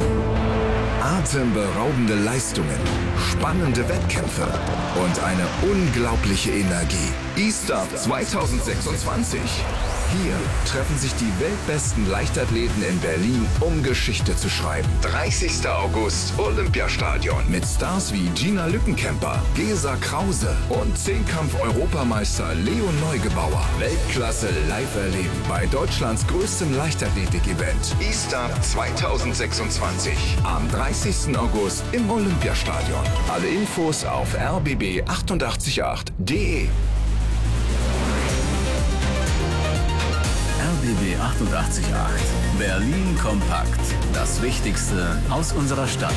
Atemberaubende Leistungen, spannende Wettkämpfe und eine unglaubliche Energie. E-Start 2026. Hier treffen sich die weltbesten Leichtathleten in Berlin, um Geschichte zu schreiben. 30. August, Olympiastadion. Mit Stars wie Gina Lückenkämper, Gesa Krause und Zehnkampf-Europameister Leon Neugebauer. Weltklasse live erleben bei Deutschlands größtem Leichtathletik-Event. E-Start 2026. Am 30. August im Olympiastadion. Alle Infos auf rbb888.de. RBB 88.8. Berlin kompakt. Das Wichtigste aus unserer Stadt.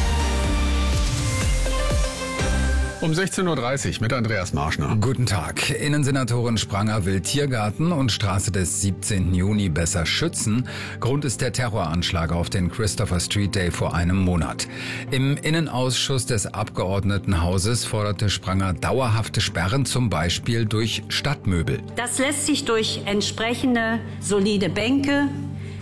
Um 16.30 Uhr mit Andreas Marschner. Guten Tag. Innensenatorin Spranger will Tiergarten und Straße des 17. Juni besser schützen. Grund ist der Terroranschlag auf den Christopher Street Day vor einem Monat. Im Innenausschuss des Abgeordnetenhauses forderte Spranger dauerhafte Sperren, zum Beispiel durch Stadtmöbel. Das lässt sich durch entsprechende solide Bänke,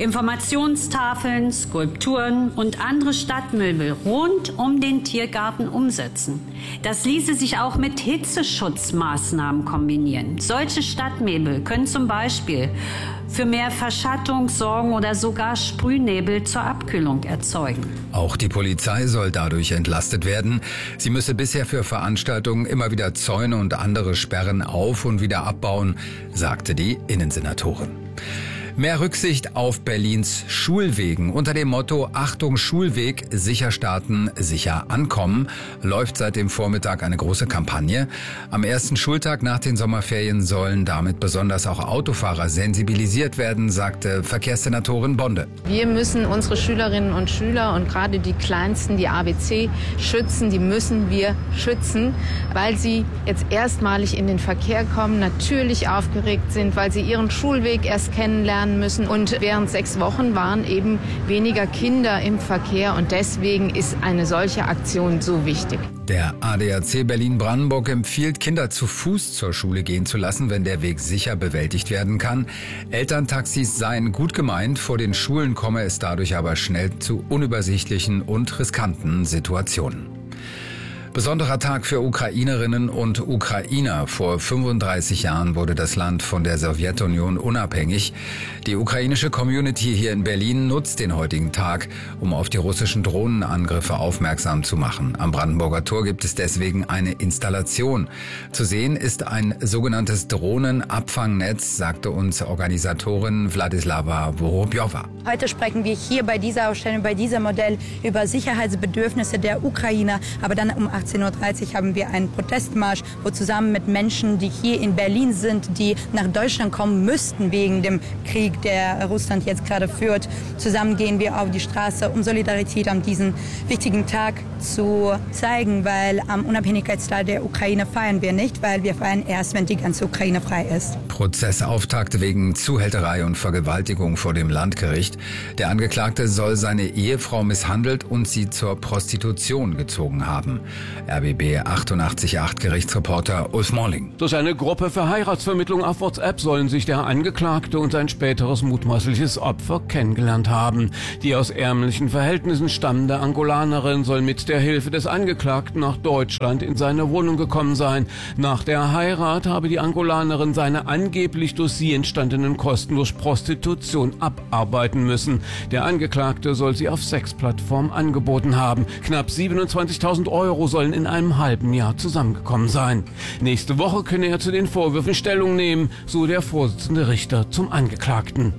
Informationstafeln, Skulpturen und andere Stadtmöbel rund um den Tiergarten umsetzen. Das ließe sich auch mit Hitzeschutzmaßnahmen kombinieren. Solche Stadtmöbel können zum Beispiel für mehr Verschattung sorgen oder sogar Sprühnebel zur Abkühlung erzeugen. Auch die Polizei soll dadurch entlastet werden. Sie müsse bisher für Veranstaltungen immer wieder Zäune und andere Sperren auf- und wieder abbauen, sagte die Innensenatorin. Mehr Rücksicht auf Berlins Schulwegen. Unter dem Motto Achtung Schulweg, sicher starten, sicher ankommen, läuft seit dem Vormittag eine große Kampagne. Am ersten Schultag nach den Sommerferien sollen damit besonders auch Autofahrer sensibilisiert werden, sagte Verkehrssenatorin Bonde. Wir müssen unsere Schülerinnen und Schüler und gerade die Kleinsten, die ABC, schützen. Die müssen wir schützen, weil sie jetzt erstmalig in den Verkehr kommen, natürlich aufgeregt sind, weil sie ihren Schulweg erst kennenlernen müssen. Und während 6 Wochen waren eben weniger Kinder im Verkehr und deswegen ist eine solche Aktion so wichtig. Der ADAC Berlin-Brandenburg empfiehlt, Kinder zu Fuß zur Schule gehen zu lassen, wenn der Weg sicher bewältigt werden kann. Elterntaxis seien gut gemeint, vor den Schulen komme es dadurch aber schnell zu unübersichtlichen und riskanten Situationen. Besonderer Tag für Ukrainerinnen und Ukrainer. Vor 35 Jahren wurde das Land von der Sowjetunion unabhängig. Die ukrainische Community hier in Berlin nutzt den heutigen Tag, um auf die russischen Drohnenangriffe aufmerksam zu machen. Am Brandenburger Tor gibt es deswegen eine Installation. Zu sehen ist ein sogenanntes Drohnenabfangnetz, sagte uns Organisatorin Wladislawa Vorobjowa. Heute sprechen wir hier bei dieser Ausstellung, bei diesem Modell über Sicherheitsbedürfnisse der Ukrainer. Aber dann um 18:30 Uhr haben wir einen Protestmarsch, wo zusammen mit Menschen, die hier in Berlin sind, die nach Deutschland kommen müssten wegen dem Krieg, der Russland jetzt gerade führt, zusammen gehen wir auf die Straße, um Solidarität an diesem wichtigen Tag zu zeigen, weil am Unabhängigkeitstag der Ukraine feiern wir nicht, weil wir feiern erst, wenn die ganze Ukraine frei ist. Prozessauftakt wegen Zuhälterei und Vergewaltigung vor dem Landgericht. Der Angeklagte soll seine Ehefrau misshandelt und sie zur Prostitution gezogen haben. RBB 88.8 Gerichtsreporter Ulf Morling. Durch eine Gruppe für Heiratsvermittlung auf WhatsApp sollen sich der Angeklagte und sein späteres mutmaßliches Opfer kennengelernt haben. Die aus ärmlichen Verhältnissen stammende Angolanerin soll mit der Hilfe des Angeklagten nach Deutschland in seine Wohnung gekommen sein. Nach der Heirat habe die Angolanerin seine angeblich durch sie entstandenen Kosten durch Prostitution abarbeiten müssen. Der Angeklagte soll sie auf Sexplattformen angeboten haben. Knapp 27.000 Euro sollen in einem halben Jahr zusammengekommen sein. Nächste Woche könne er zu den Vorwürfen Stellung nehmen, so der Vorsitzende Richter zum Angeklagten.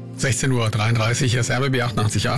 16.33 Uhr ist RBB 88.8.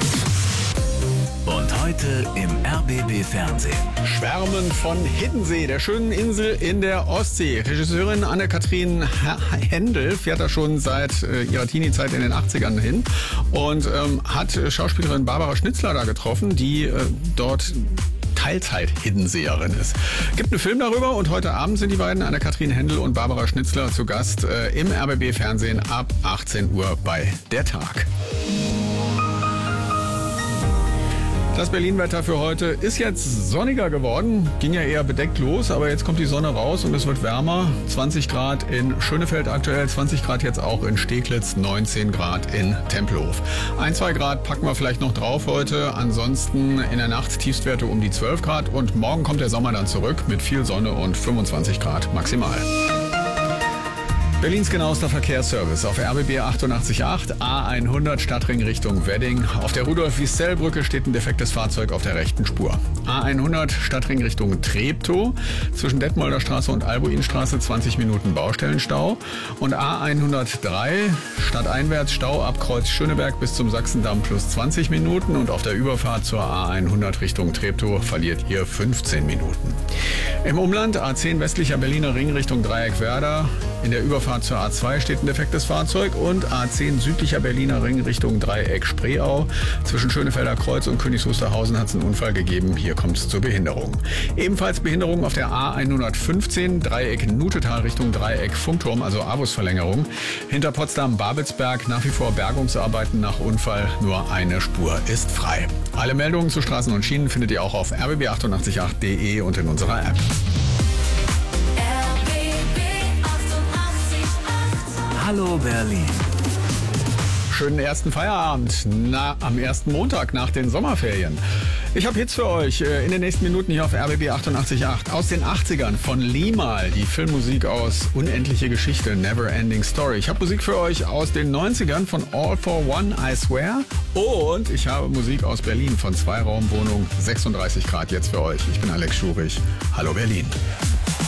Und heute im RBB Fernsehen. Schwärmen von Hiddensee, der schönen Insel in der Ostsee. Regisseurin Anne-Kathrin Händel fährt da schon seit ihrer Teenie-Zeit in den 80ern hin und hat Schauspielerin Barbara Schnitzler da getroffen, die dort Teilzeit-Hiddenseerin ist. Gibt einen Film darüber und heute Abend sind die beiden, Anne-Kathrin Händel und Barbara Schnitzler, zu Gast im RBB-Fernsehen ab 18 Uhr bei Der Tag. Das Berlin-Wetter für heute ist jetzt sonniger geworden. Ging ja eher bedeckt los, aber jetzt kommt die Sonne raus und es wird wärmer. 20 Grad in Schönefeld aktuell, 20 Grad jetzt auch in Steglitz, 19 Grad in Tempelhof. 1-2 Grad packen wir vielleicht noch drauf heute. Ansonsten in der Nacht Tiefstwerte um die 12 Grad und morgen kommt der Sommer dann zurück mit viel Sonne und 25 Grad maximal. Berlins genauester Verkehrsservice auf RBB 88.8, A100 Stadtring Richtung Wedding. Auf der Rudolf-Wiesel-Brücke steht ein defektes Fahrzeug auf der rechten Spur. A100 Stadtring Richtung Treptow. Zwischen Detmolder Straße und Albuinstraße 20 Minuten Baustellenstau. Und A103 stadteinwärts Stau ab Kreuz Schöneberg bis zum Sachsendamm plus 20 Minuten. Und auf der Überfahrt zur A100 Richtung Treptow verliert ihr 15 Minuten. Im Umland A10 westlicher Berliner Ring Richtung Dreieckwerder. In der Überfahrt zur A2 steht ein defektes Fahrzeug und A10 südlicher Berliner Ring Richtung Dreieck Spreeau. Zwischen Schönefelder Kreuz und Königs Wusterhausen hat es einen Unfall gegeben. Hier kommt es zur Behinderung. Ebenfalls Behinderung auf der A115 Dreieck Nutetal Richtung Dreieck Funkturm, also Avus-Verlängerung. Hinter Potsdam-Babelsberg nach wie vor Bergungsarbeiten nach Unfall. Nur eine Spur ist frei. Alle Meldungen zu Straßen und Schienen findet ihr auch auf rbb888.de und in unserer App. Hallo Berlin. Schönen ersten Feierabend am ersten Montag nach den Sommerferien. Ich habe Hits für euch in den nächsten Minuten hier auf RBB 88.8 aus den 80ern von Limahl, die Filmmusik aus Unendliche Geschichte, Never Ending Story. Ich habe Musik für euch aus den 90ern von All for One, I Swear. Und ich habe Musik aus Berlin von Zweiraumwohnung, 36 Grad jetzt für euch. Ich bin Alex Schurich. Hallo Berlin.